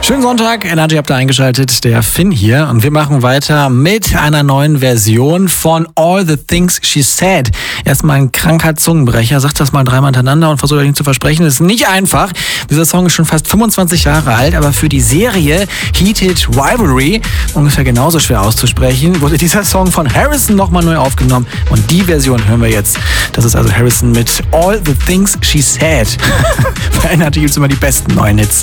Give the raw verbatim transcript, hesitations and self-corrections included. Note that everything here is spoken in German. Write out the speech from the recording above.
Schönen Sonntag, Energy habt ihr eingeschaltet, der Finn hier und wir machen weiter mit einer neuen Version von All the Things She Said. Erstmal ein kranker Zungenbrecher, sagt das mal dreimal hintereinander und versucht euch nicht zu versprechen, das ist nicht einfach. Dieser Song ist schon fast fünfundzwanzig Jahre alt, aber für die Serie Heated Rivalry, ungefähr genauso schwer auszusprechen, wurde dieser Song von Harrison nochmal neu aufgenommen und die Version hören wir jetzt. Das ist also Harrison mit All the Things She Said. Bei Energy gibt es immer die besten neuen Hits.